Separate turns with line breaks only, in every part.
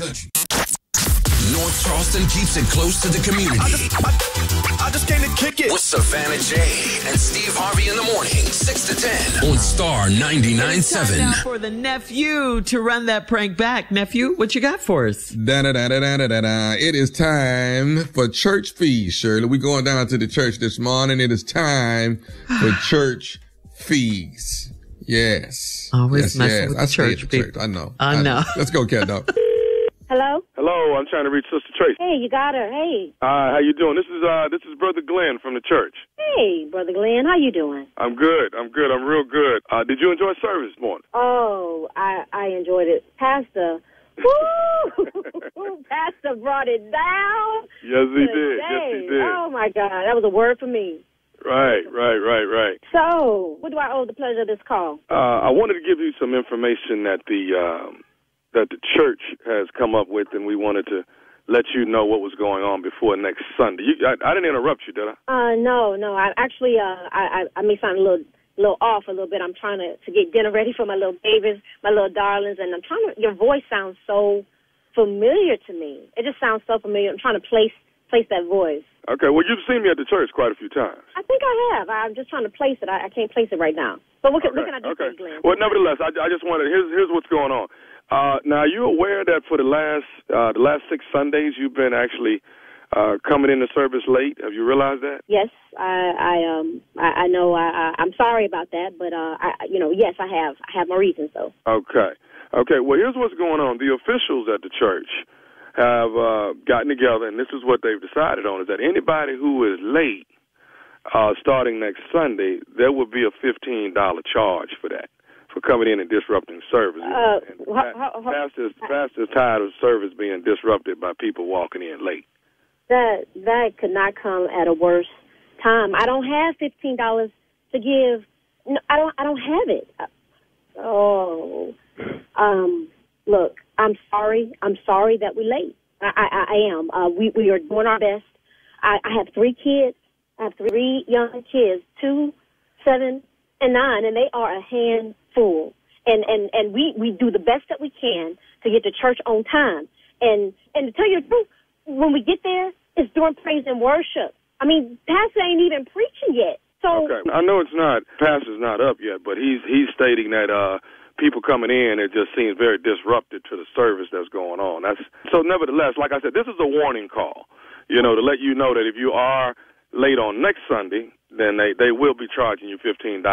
country. North Charleston keeps it close to the community.
I just came to kick it.
With Savannah J and Steve Harvey in the morning, 6 to 10 on Star 99.7.
It's time now for the nephew to run that prank back. Nephew, what you got for us?
Da-da-da-da-da-da-da. It is time for church fees, Shirley. We're going down to the church this morning. It is time for church fees. Yes.
Always
yes,
messing
yes.
with
I
the
stay at
church
the
people.
church. I know.
I know.
Let's go, cat dog.
Hello?
Hello, I'm trying to reach Sister Tracy.
Hey, you got her. Hey.
How you doing? This is Brother Glenn from the church.
Hey, Brother Glenn. How you doing?
I'm good. I'm real good. Did you enjoy service this morning?
Oh, I enjoyed it. Pastor. Woo! Pastor brought it down.
Yes, he
today.
did. Yes, he did.
Oh, my God. That was a word for me.
Right.
So, what do I owe the pleasure of this call?
I wanted to give you some information that the church has come up with, and we wanted to let you know what was going on before next Sunday. I didn't interrupt you, did I?
No. I actually, I may sound a little off a little bit. I'm trying to get dinner ready for my little babies, my little darlings, and your voice sounds so familiar to me. It just sounds so familiar. I'm trying to place that voice.
Okay, well, you've seen me at the church quite a few times.
I think I have. I'm just trying to place it. I can't place it right now. But what can I do for you, Glenn?
Well, nevertheless, I just wanted, here's what's going on. Now, are you aware that for the last 6 Sundays you've been actually coming into service late? Have you realized that?
Yes, I know. I'm sorry about that, but yes, I have. I have my reasons, though.
Okay. Well, here's what's going on. The officials at the church have gotten together, and this is what they've decided on: is that anybody who is late, starting next Sunday, there will be a $15 charge for that, for coming in and disrupting service. Pastor's tired of service being disrupted by people walking in late.
That could not come at a worse time. I don't have $15 to give. No, I don't have it. Look, I'm sorry. I'm sorry that we're late. I am. We are doing our best. I have 3 kids. I have 3 young kids, 2, 7, and 9, and they are a handful. And we do the best that we can to get to church on time. And to tell you the truth, when we get there, it's during praise and worship. I mean, Pastor ain't even preaching yet. So
okay, I know Pastor's not up yet, but he's stating that people coming in, it just seems very disruptive to the service that's going on. So nevertheless, like I said, this is a warning call, to let you know that if you are late on next Sunday, then they will be charging you $15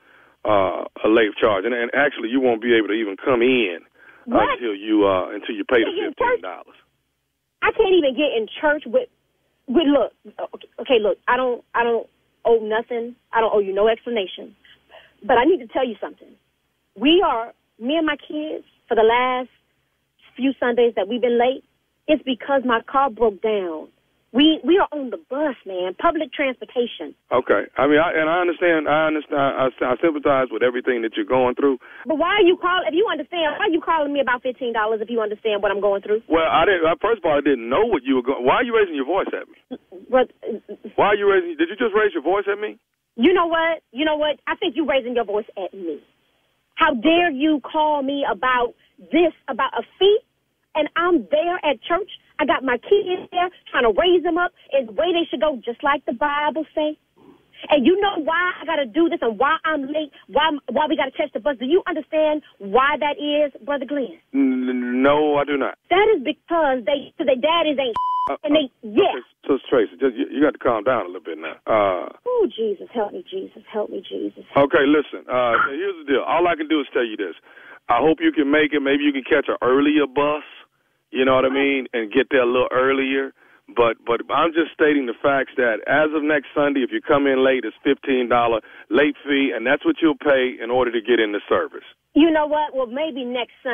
a late charge, and actually you won't be able to even come in until you pay the $15.
I can't even get in church with look. Okay, look. I don't owe nothing. I don't owe you no explanation. But I need to tell you something. Me and my kids, for the last few Sundays that we've been late, it's because my car broke down. We are on the bus, man, public transportation.
Okay. I mean, I understand. I sympathize with everything that you're going through.
But why are you calling? If you understand, why are you calling me about $15? If you understand what I'm going through.
Well, I didn't. First of all, I didn't know what you were going. Why are you raising your voice at me? Why are you raising? Did you just raise your voice at me?
You know what? I think you're raising your voice at me. How dare you call me about this, about a fee? And I'm there at church. I got my kids there trying to raise them up in the way they should go, just like the Bible say. And you know why I got to do this and why I'm late, why we got to catch the bus. Do you understand why that is, Brother Glenn?
No, I do not.
That is because their daddies ain't and they, yeah.
Okay, so Tracy, you got to calm down a little bit now.
Oh, Jesus, help me, Jesus. Help me, Jesus.
Okay, listen, here's the deal. All I can do is tell you this. I hope you can make it. Maybe you can catch an earlier bus. You know what I mean? And get there a little earlier. But I'm just stating the facts that as of next Sunday, if you come in late, it's $15 late fee, and that's what you'll pay in order to get in the service.
You know what? Well, maybe next Sunday.